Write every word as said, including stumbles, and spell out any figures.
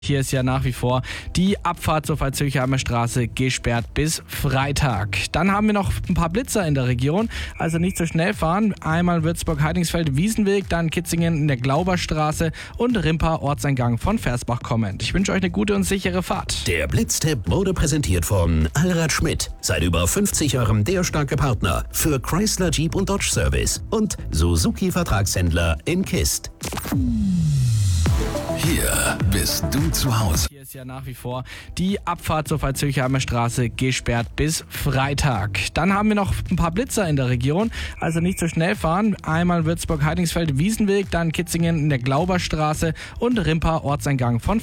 Hier ist ja nach wie vor die Abfahrt zur Veitshöchheimer Straße gesperrt bis Freitag. Dann haben wir noch ein paar Blitzer in der Region, also nicht so schnell fahren. Einmal Würzburg-Heidingsfeld-Wiesenweg, dann Kitzingen in der Glauberstraße und Rimpa Ortseingang von Versbach kommend. Ich wünsche euch eine gute und sichere Fahrt. Der Blitztipp wurde präsentiert von Allrad Schmidt. Seit über fünfzig Jahren der starke Partner für Chrysler, Jeep und Dodge Service und Suzuki Vertragshändler in Kist. Hier bist du zu Hause. Hier ist ja nach wie vor die Abfahrt zur Veitshöchheimer Straße gesperrt bis Freitag. Dann haben wir noch ein paar Blitzer in der Region, also nicht so schnell fahren. Einmal Würzburg-Heidingsfeld-Wiesenweg, dann Kitzingen in der Glauberstraße und Rimpa Ortseingang von